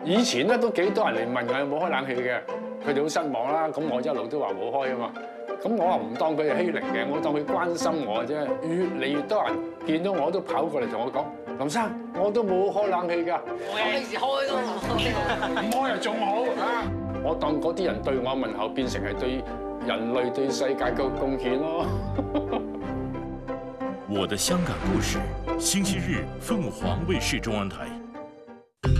以前咧都幾多人嚟問我有冇開冷氣嘅，佢哋好失望啦。咁我一路都話冇開啊嘛。咁我話唔當佢係欺凌嘅，我當佢關心我啫。越嚟越多人見到我都跑過嚟同我講：林生，我都冇開冷氣㗎。 我幾時開都唔開又仲好啊！我當嗰啲人對我問候變成係對人類對世界嘅貢獻咯。 我的香港故事，星期日鳳凰衛視中文台。